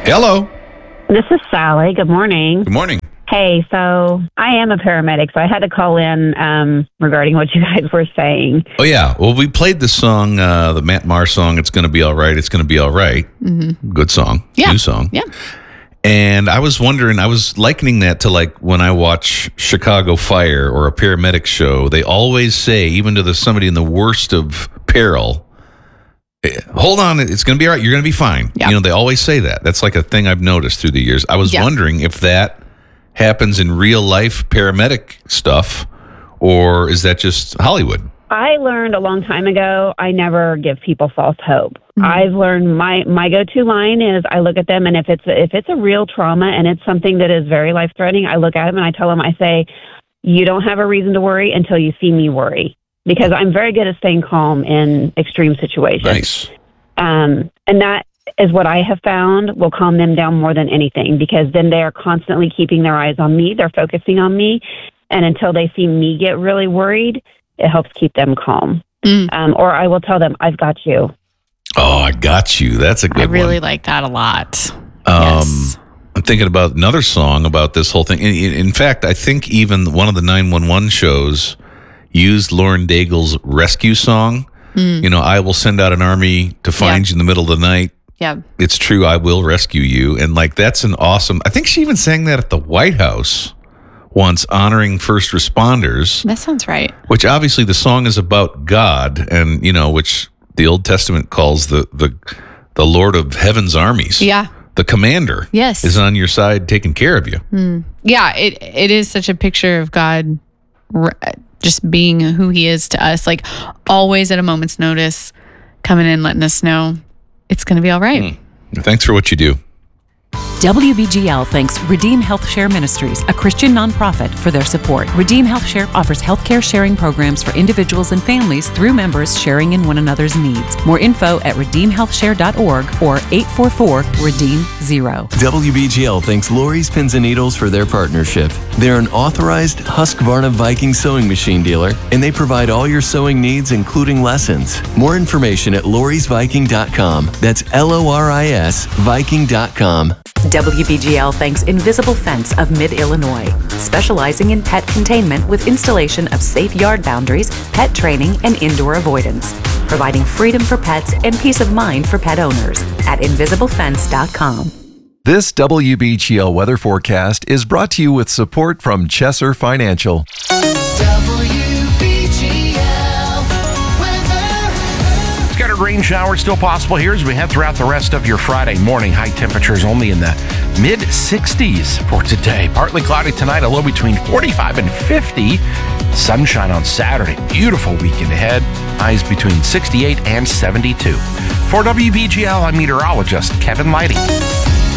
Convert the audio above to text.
Hello. This is Sally. Good morning. Good morning. Hey, so I am a paramedic, so I had to call in regarding what you guys were saying. Oh, yeah. Well, we played the song, the Matt Maher song, It's Gonna Be All Right, It's Gonna Be All Right. Mm-hmm. Good song. Yeah. New song. Yeah. And I was wondering, I was likening that to like when I watch Chicago Fire or a paramedic show, they always say, even to somebody in the worst of peril, hold on, it's going to be all right. You're going to be fine. Yeah. You know, they always say that. That's like a thing I've noticed through the years. I was wondering if that happens in real life paramedic stuff, or is that just Hollywood? I learned a long time ago, I never give people false hope. Mm-hmm. I've learned my go-to line is I look at them, and if it's a real trauma and it's something that is very life-threatening, I look at them and I tell them, I say, you don't have a reason to worry until you see me worry. Because I'm very good at staying calm in extreme situations. Nice. And that is what I have found will calm them down more than anything, because then they are constantly keeping their eyes on me. They're focusing on me. And until they see me get really worried, it helps keep them calm. Or I will tell them, I've got you. Oh, I got you. That's a good one. I really like that a lot. Yes. I'm thinking about another song about this whole thing. In fact, I think even one of the 911 shows used Lauren Daigle's rescue song. You know, I will send out an army to find you in the middle of the night. Yeah. It's true, I will rescue you. And like, that's an awesome, I think she even sang that at the White House once, honoring first responders. That sounds right. Which obviously the song is about God, and, you know, which the Old Testament calls the Lord of Heaven's armies. Yeah. The commander is on your side taking care of you. Yeah, it is such a picture of God just being who he is to us, like always at a moment's notice, coming in, letting us know it's going to be all right. Thanks for what you do. WBGL thanks Redeem Health Share Ministries, a Christian nonprofit, for their support. Redeem Health Share offers healthcare sharing programs for individuals and families through members sharing in one another's needs. More info at redeemhealthshare.org or 844-REDEEM-0. WBGL thanks Lori's Pins and Needles for their partnership. They're an authorized Husqvarna Viking sewing machine dealer, and they provide all your sewing needs, including lessons. More information at lorisviking.com. That's LORIS Viking.com. WBGL thanks Invisible Fence of Mid-Illinois, specializing in pet containment with installation of safe yard boundaries, pet training, and indoor avoidance, providing freedom for pets and peace of mind for pet owners at invisiblefence.com. This WBGL weather forecast is brought to you with support from Chesser Financial. Scattered rain showers still possible here as we head throughout the rest of your Friday morning. High temperatures only in the mid-60s for today. Partly cloudy tonight, a low between 45 and 50. Sunshine on Saturday. Beautiful weekend ahead. Highs between 68 and 72. For WBGL, I'm meteorologist Kevin Lighty.